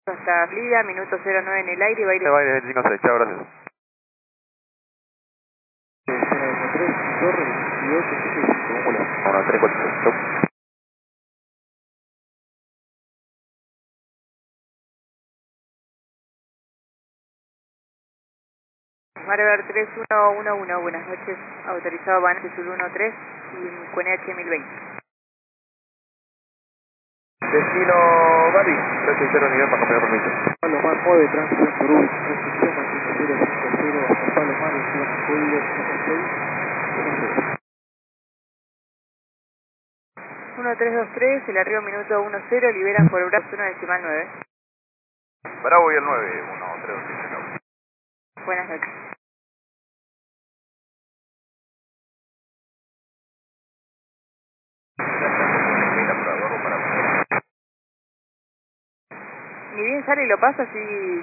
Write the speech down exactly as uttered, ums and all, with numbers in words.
Hasta Flida, minuto cero nueve en el aire, baile. Baile veinticinco seis, chao, gracias. tres, Torre, veintiocho, setenta y cinco, hola. uno, tres, cuatro, chau. Marver tres uno uno uno, buenas noches. Autorizado Banate Sur uno tres y Q N H mil veinte. Destino Bari, tres seis cero, nivel para cambiar permiso. Palomar nueve, tránsito por U, restricción máximo cero cinco cero hasta Palomar, zona código uno seis uno cero. uno tres dos tres, el arribo minuto uno cero, liberan por brazo uno decimal nueve. Bravo y el nueve, uno, tres, dos, siete, chau. Buenas noches. Ni bien sale y lo pasa, así